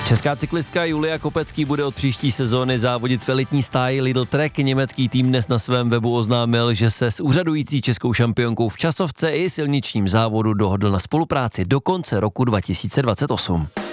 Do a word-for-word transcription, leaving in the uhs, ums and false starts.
Česká cyklistka Julia Kopecký bude od příští sezóny závodit v elitní stáji Lidl Trek. Německý tým dnes na svém webu oznámil, že se s úřadující českou šampionkou v časovce i silničním závodu dohodl na spolupráci do konce roku dva tisíce dvacet osm.